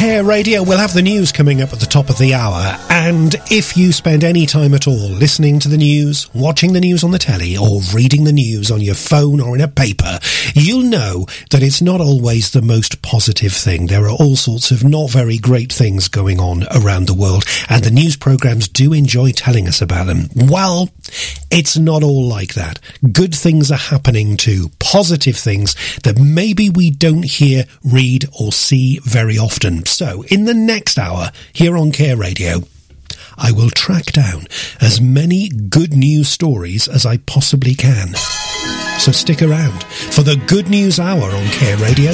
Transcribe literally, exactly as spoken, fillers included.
Care Radio. We'll have the news coming up at the top of the hour, and if you spend any time at all listening to the news, watching the news on the telly, or reading the news on your phone or in a paper, you'll know that it's not always the most positive thing. There are all sorts of not very great things going on around the world, and the news programmes do enjoy telling us about them. Well, it's not all like that. Good things are happening too. Positive things that maybe we don't hear, read or see very often. So, in the next hour, here on Care Radio, I will track down as many good news stories as I possibly can. So stick around for the Good News Hour on Care Radio.